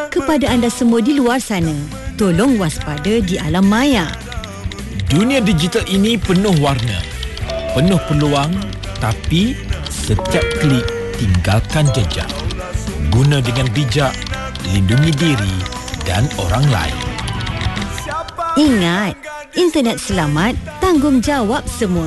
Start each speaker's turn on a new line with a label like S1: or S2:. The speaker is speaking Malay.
S1: kepada anda semua di luar sana, tolong waspada di alam maya.
S2: Dunia digital ini penuh warna, penuh peluang, tapi setiap klik tinggalkan jejak. Guna dengan bijak, lindungi diri dan orang lain.
S1: Ingat, internet selamat, tanggungjawab semua.